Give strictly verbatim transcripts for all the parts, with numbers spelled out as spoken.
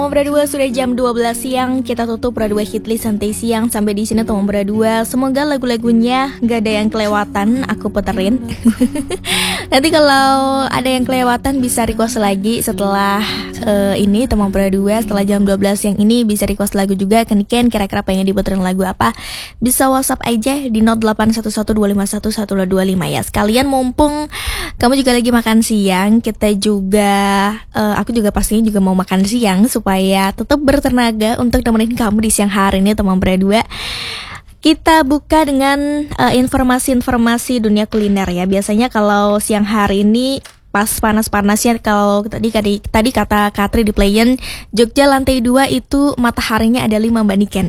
Berdua sudah jam dua belas siang, kita tutup Berdua Hitlist santai siang sampai di sini teman Berdua. Semoga lagu-lagunya gak ada yang kelewatan, aku puterin. Nanti kalau ada yang kelewatan bisa request lagi setelah uh, ini teman Berdua. Setelah jam dua belas siang ini bisa request lagu juga. Keniken kira-kira pengen diputerin lagu apa, bisa WhatsApp aja di nol delapan satu satu dua lima satu satu nol dua lima ya. Sekalian mumpung kamu juga lagi makan siang, kita juga uh, aku juga pastinya juga mau makan siang supaya tetap bertenaga untuk nemenin kamu di siang hari ini teman Berdua. Kita buka dengan uh, informasi-informasi dunia kuliner ya. Biasanya kalau siang hari ini pas panas-panasnya, kalau tadi tadi tadi kata Katri di Playen, Jogja lantai dua itu mataharinya ada lima Mbak Niken.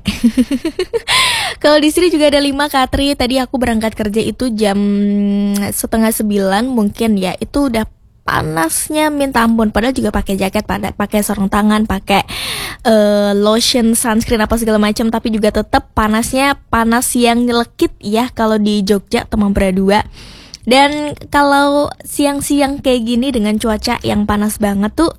Kalau di sini juga ada lima Katri. Tadi aku berangkat kerja itu jam setengah sembilan mungkin ya. Itu udah panasnya minta ampun, padahal juga pakai jaket, pada pakai sarung tangan, pakai uh, lotion, sunscreen apa segala macam, tapi juga tetap panasnya panas yang nyelekit ya kalau di Jogja teman Berdua. Dan kalau siang-siang kayak gini dengan cuaca yang panas banget tuh,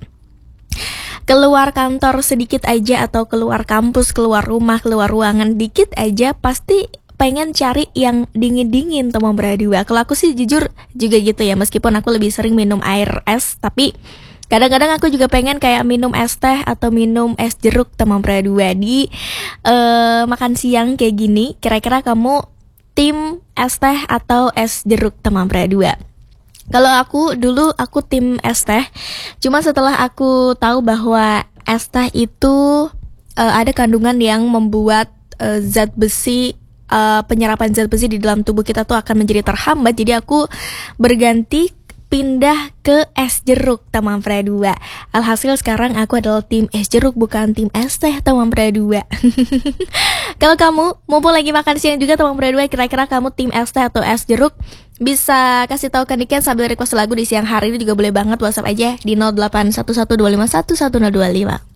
keluar kantor sedikit aja atau keluar kampus, keluar rumah, keluar ruangan dikit aja pasti pengen cari yang dingin-dingin teman Berdua. Kalau aku sih jujur juga gitu ya, meskipun aku lebih sering minum air es, tapi kadang-kadang aku juga pengen kayak minum es teh atau minum es jeruk teman Berdua di uh, makan siang kayak gini. Kira-kira kamu tim es teh atau es jeruk teman Berdua? Kalau aku dulu aku tim es teh, cuma setelah aku tahu bahwa es teh itu uh, ada kandungan yang membuat uh, zat besi, Uh, penyerapan zat besi di dalam tubuh kita tuh akan menjadi terhambat. Jadi aku berganti pindah ke es jeruk teman Berdua. Alhasil sekarang aku adalah tim es jeruk, bukan tim es teh teman Berdua. Kalau kamu mumpung lagi makan siang juga teman Berdua, kira-kira kamu tim es teh atau es jeruk? Bisa kasih tahu ke Niken sambil request lagu di siang hari ini juga boleh banget. WhatsApp aja di nol delapan satu satu dua lima satu satu nol dua lima.